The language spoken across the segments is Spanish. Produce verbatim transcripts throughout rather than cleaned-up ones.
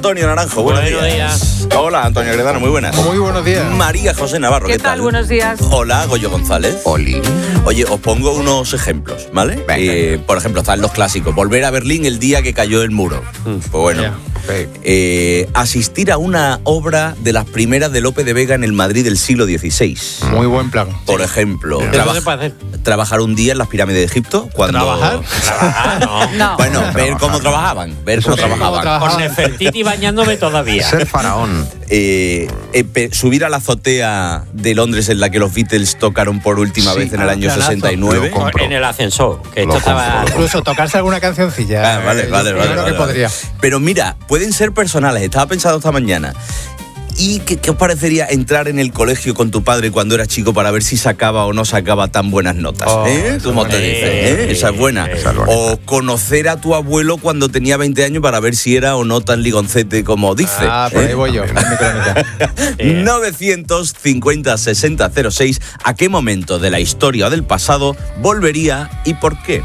Antonio Naranjo, buenos, buenos días. días. Hola, Antonio Gredano, muy buenas. Muy buenos días. María José Navarro, ¿qué, ¿Qué tal? Buenos días. Hola, Goyo González. Oli. Oye, os pongo unos ejemplos, ¿vale? Eh, por ejemplo, están los clásicos. Volver a Berlín el día que cayó el muro. Mm. Pues bueno. Yeah. Okay. Eh, asistir a una obra de las primeras de Lope de Vega en el Madrid del siglo dieciséis. Muy buen plan. Por sí. ejemplo, ¿Qué traba- se puede hacer? trabajar un día en las pirámides de Egipto. Cuando... ¿Trabajar? Trabajar, no. No. Bueno, Trabajar. ver cómo trabajaban. Ver cómo Sí, trabajaban. cómo trabajaban. Con Nefertiti bañándome todavía. Ser faraón. Eh, eh, pe- subir a la azotea de Londres en la que los Beatles tocaron por última Sí, vez en el ah, año planazo. sesenta y nueve. Lo compro. En el ascensor, que Lo esto estaba... Incluso tocarse alguna cancioncilla. Ah, vale, eh, vale, yo vale. creo vale, que vale. podría. Pero mira, pueden ser personales. Estaba pensando esta mañana. ¿Y qué, qué os parecería entrar en el colegio con tu padre cuando eras chico para ver si sacaba o no sacaba tan buenas notas? Oh, ¿Eh? esa ¿Cómo es te buena. dices? ¿Eh? Esa es buena. Esa es bonita. O conocer a tu abuelo cuando tenía veinte años para ver si era o no tan ligoncete como dice. Ah, por ahí ¿Eh? voy yo. en mi crónica. novecientos cincuenta sesenta cero seis. ¿A qué momento de la historia o del pasado volvería y por qué?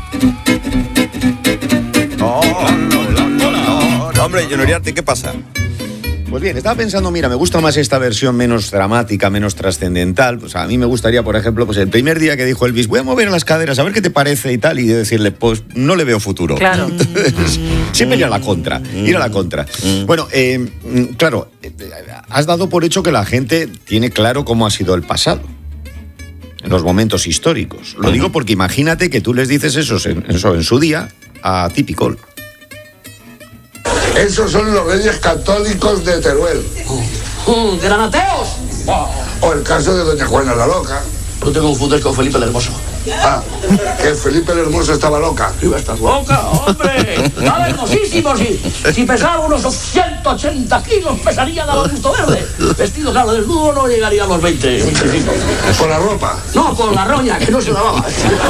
Oh, hombre, John Uriarte, ¿qué pasa? Pues bien, estaba pensando, mira, me gusta más esta versión menos dramática, menos trascendental. Pues a mí me gustaría, por ejemplo, pues el primer día que dijo Elvis, voy a mover las caderas, a ver qué te parece y tal, y yo decirle, pues no le veo futuro. Claro. Entonces, siempre ir a la contra, ir a la contra. Bueno, eh, claro, eh, has dado por hecho que la gente tiene claro cómo ha sido el pasado, en los momentos históricos. Lo digo porque imagínate que tú les dices eso en, eso en su día a Típico. Esos son los reyes católicos de Teruel. Mm, ¡Granateos! O el caso de doña Juana la Loca. No te confundes con Felipe el Hermoso. Ah, que Felipe el Hermoso estaba loca. Iba a estar loca, hombre. Estaba hermosísimo, sí. Si pesaba unos ciento ochenta kilos, pesaría de adusto verde. Vestido, claro, desnudo no llegaría a los veinte. Con la ropa. No, con la roña, que no se lavaba.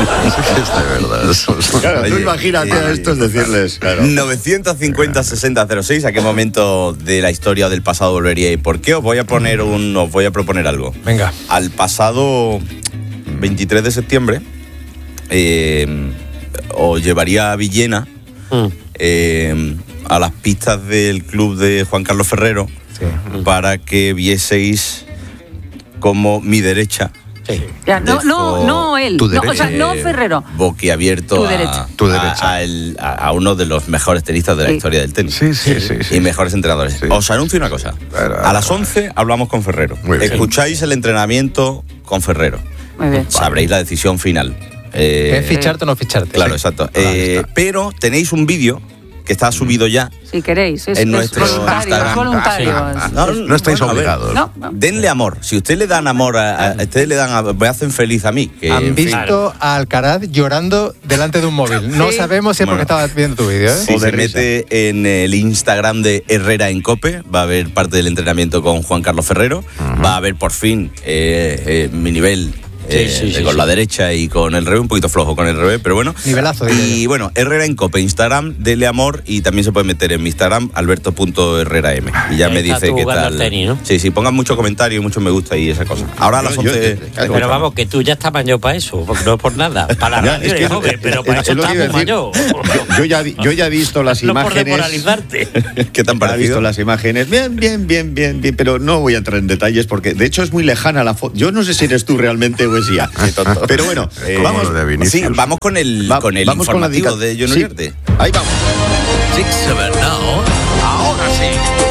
Claro, tú Oye, imagínate eh, a estos decirles, claro. novecientos cincuenta sesenta cero seis. ¿A qué momento de la historia o del pasado volvería y por qué? Os voy a poner un, os voy a proponer algo. Venga. Al pasado veintitrés de septiembre eh, os llevaría a Villena Mm. eh, a las pistas del club de Juan Carlos Ferrero Sí. para que vieseis como mi derecha Sí. Ya, no, dejó, no, no él. tu No, o sea, eh, no Ferrero. boquiabierto Tu a, derecha. Tu a- derecha. A, el- a- a uno de los mejores tenistas de la Sí. historia del tenis. Sí, sí, sí. sí. Y mejores entrenadores. Sí. Os anuncio una cosa. Claro. A las once hablamos con Ferrero. Muy bien. Escucháis el entrenamiento con Ferrero. Muy bien. Sabréis la decisión final. Eh, ¿Es ficharte o no ficharte? Claro, Sí. exacto. Ahí Eh, está. pero tenéis un vídeo que está subido ya. Si queréis. Es, En es nuestro voluntario. Instagram. Es voluntario. Ah, No, No estáis bueno, a ver, obligados. No, no. Denle amor. Si ustedes le dan amor a, a ustedes le dan a- me hacen feliz a mí. Que, Han en fin, visto a Alcaraz llorando delante de un móvil. No Sí. sabemos si es porque Bueno. estabas viendo tu vídeo, ¿eh? Si O de se risa. mete en el Instagram de Herrera en Cope, va a haber parte del entrenamiento con Juan Carlos Ferrero. Va a haber por fin eh, eh, mi nivel. eh, Sí, sí, sí, con sí. la derecha y con el revés, un poquito flojo con el revés, pero bueno. Nivelazo, diría Y yo. bueno, Herrera en Cope, Instagram, dele amor y también se puede meter en mi Instagram, alberto punto herrera m. Y ya Ahí me está dice tú qué jugando tal. al tenis, ¿no? Sí, sí, pongan mucho comentario, mucho me gusta y esa cosa. Ahora a las Yo- yo- once. claro, Pero vamos, que tú ya estás mayor para eso, porque no es por nada. Para la Ya, radio es que eres es- joven, pero es- para es eso lo que estás iba a muy decir. mayor. Yo ya, vi- yo ya he visto las No por imágenes. desmoralizarte. ¿Qué tan Ya he parecido? visto las imágenes. Bien, bien, bien, bien, bien. Pero no voy a entrar en detalles porque de hecho es muy lejana la foto. Yo no sé si eres tú realmente o es ya. Pero bueno, Eh, vamos. Como lo de Vinicius. Sí, vamos con el, va- con el vamos con la informativo dica- de John sí, Uriarte. ahí vamos. Six Seven Now. Ahora sí.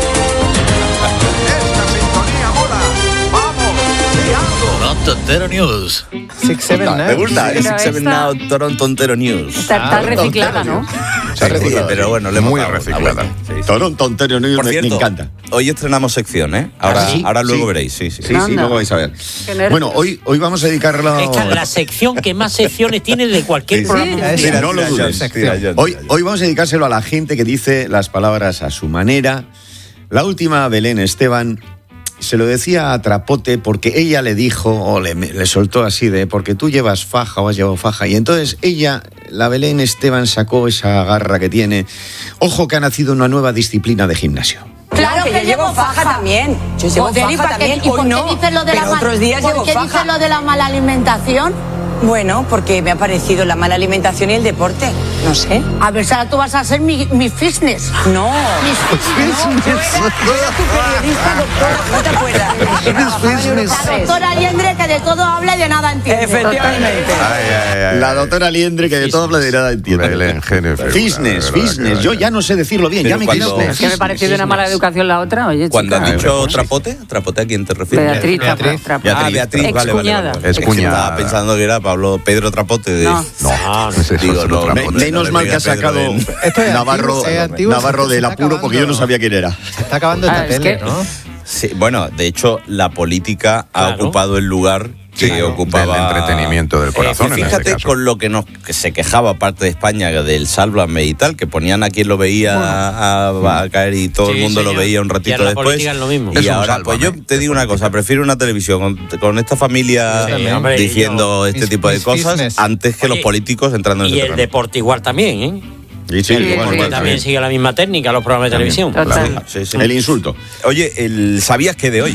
Esta sintonía mola. Vamos, Toronto Entero News. Six, seven, Me nine. gusta, ¿eh? Pero Six Seven esta- Now, Toronto Ontero News. Está, está reciclada, ¿no? Se ha Sí, reciclado. pero bueno, le hemos Muy dado la reciclada. vuelta. Sí, sí. Toronto Ontario News Por me, cierto, me encanta. hoy estrenamos sección, ¿eh? Ahora, ¿Ah, sí? ahora luego Sí. veréis, sí, sí. Sí, sí, Anda. luego vais a ver. Qué nervios. Bueno, hoy, hoy vamos a dedicarlo. Esta es la sección que más secciones tiene de cualquier Sí, programa sí. mundial. Mira, no lo tira, dudes. John, tira, John, Hoy, tira, John. hoy vamos a dedicárselo a la gente que dice las palabras a su manera. La última, Belén Esteban, se lo decía a Trapote porque ella le dijo, o le, le soltó así de, porque tú llevas faja o has llevado faja. Y entonces ella, la Belén Esteban, sacó esa garra que tiene. Ojo que ha nacido una nueva disciplina de gimnasio. Claro que yo llevo faja también. Yo llevo Joder, ¿y faja por qué- también. ¿y por Hoy qué no, dices lo de pero la mal- otros días ¿por llevo qué faja. dices lo de la mala alimentación? Bueno, porque me ha parecido la mala alimentación y el deporte. No sé. A ver, Sara, tú vas a ser mi, mi fitness. No. Mis fitness. No, yo era, yo era tu periodista, doctora. ¿No te acuerdas? La doctora Liendre, que de todo habla y de nada entiende. Efectivamente. Ay, ay, ay. La doctora Liendre, que de todo habla de nada entiende. Belén Jennifer. Business, business. Yo ya no sé decirlo bien. Pero Ya me cuando- quedo. Es que me pareció de una mala educación la otra, oye, Cuando has chica. dicho trapote, ¿trapote a quién te refieres? Beatriz, Beatriz. Trapote. Ah, Beatriz, vale, vale, vale, Excuñada. vale. Es que cuñada. Estaba pensando que era Pablo Pedro Trapote de... No. No, ese es Digo, otro no, trapo. me- Menos le mal que pega ha sacado Pedro en- Esto es Navarro, antiguo, es antiguo, Navarro se- se del está apuro porque yo no acabando. sabía quién era. Se está acabando esta Ah, es tele, que- ¿no? Sí, bueno, de hecho, la política ha Claro. ocupado el lugar que Sí, ocupaba... del entretenimiento del corazón, en Fíjate este caso. con lo que, nos, que se quejaba parte de España del Sálvame y tal, que ponían a quien lo veía a, a caer y todo Sí, el mundo lo señor. veía un Y ratito en la después. política es lo mismo. Y Es un ahora, pues yo Sálvame. te digo una cosa, prefiero una televisión con, con esta familia Sí, hombre, y diciendo yo- este Mis- tipo de mis cosas business. antes que Oye, los políticos entrando en Y ese el terreno. deporte igual también, ¿eh? Y sí, Sí, igual, sí, igual, También sigue la misma técnica los programas de televisión. Total. Sí, sí. El insulto. Oye, el, ¿sabías que de hoy?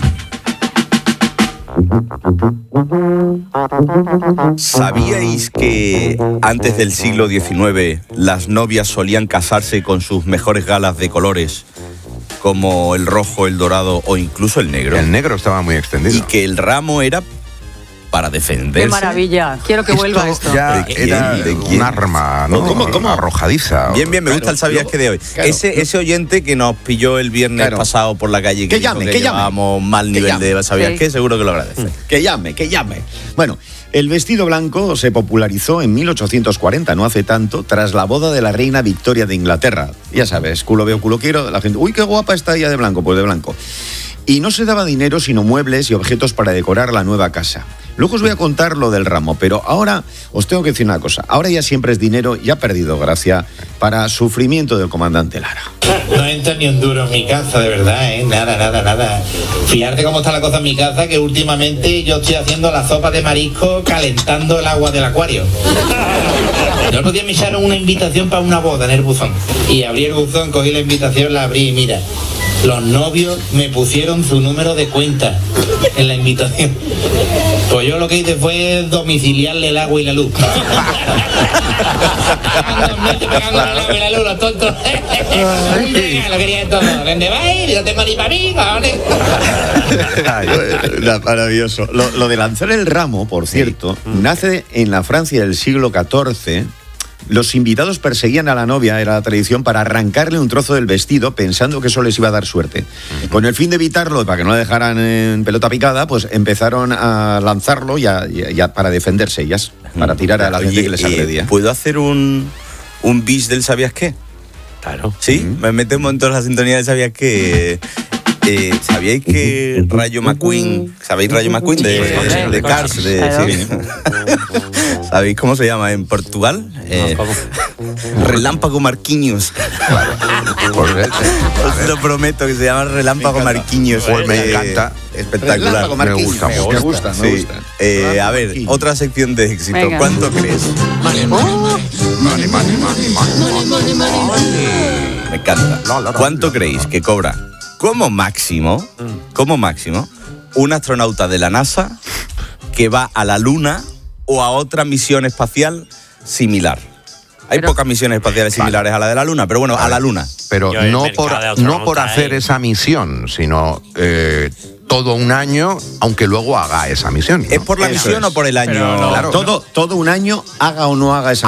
¿Sabíais que antes del siglo diecinueve las novias solían casarse con sus mejores galas de colores, como el rojo, el dorado o incluso el negro? El negro estaba muy extendido. Y que el ramo era para defenderse. Qué maravilla. Quiero que vuelva esto. Ya ¿De quién? era ¿De quién? un arma, ¿no? ¿Cómo, cómo? Arrojadiza. Bien, bien, me gusta el sabías que de hoy. claro. ese, ese oyente que nos pilló el viernes Claro. pasado por la calle, que, Que dijo llame, que que llame. llevábamos mal Que nivel llame. de sabías Sí. que, seguro que lo agradece. Que llame, que llame. Bueno, el vestido blanco se popularizó en mil ochocientos cuarenta, no hace tanto, tras la boda de la reina Victoria de Inglaterra. Ya sabes, culo veo, culo quiero, la gente, uy, qué guapa está ella de blanco, pues de blanco. Y no se daba dinero, sino muebles y objetos para decorar la nueva casa. Luego os voy a contar lo del ramo, pero ahora os tengo que decir una cosa. Ahora ya siempre es dinero y ha perdido gracia para sufrimiento del comandante Lara. No entra ni un duro en mi casa, de verdad, ¿eh? Nada, nada, nada. Fíjate cómo está la cosa en mi casa, que últimamente yo estoy haciendo la sopa de marisco calentando el agua del acuario. El otro día me echaron una invitación para una boda en el buzón. Y abrí el buzón, cogí la invitación, la abrí y mira, los novios me pusieron su número de cuenta en la invitación. Pues yo lo que hice fue domiciliarle el agua y la luz. Dos meses pagando el agua y la luz, los tontos. Lo quería todo. ¿Dónde vais? No tengo ni para mí, cojones. Maravilloso. Lo, lo de lanzar el ramo, por cierto, nace en la Francia del siglo catorce. Los invitados perseguían a la novia, era la tradición, para arrancarle un trozo del vestido pensando que eso les iba a dar suerte. Con el fin de evitarlo, para que no la dejaran en pelota picada, pues empezaron a lanzarlo ya, ya, ya para defenderse ellas, para tirar a la gente Oye, que les eh, agredía. ¿puedo hacer un, un bis del sabías qué? Claro. ¿Sí? Me metemos en toda la sintonía del sabías qué. Eh, ¿Sabíais que Rayo McQueen, ¿sabéis Rayo McQueen de, Sí, sí, de sí. Cars? De, Claro. sí. ¿Sabéis cómo se llama en Portugal? Eh, Relámpago Marquinhos. Pues, eh, Os lo prometo que se llama Relámpago Marquinhos. Pues me Eh, encanta. Espectacular. Relámpago Marquinhos. Me gusta me mucho. gusta, me Sí. gusta. Eh, Relámpago a ver, Marquinhos. otra sección de éxito. Venga. ¿Cuánto crees? Me encanta. ¿Cuánto creéis que cobra como máximo, como máximo, un astronauta de la NASA que va a la Luna o a otra misión espacial similar? Hay Pero- pocas misiones espaciales similares a la de la Luna, pero bueno, a la Luna. Pero Yo el no mercado por, de astronauta, no por hacer ¿eh? esa misión, sino eh, todo un año, aunque luego haga esa misión. ¿no? ¿Es por la Eso misión es. o por el año? Pero no, Claro. Todo, todo un año, haga o no haga esa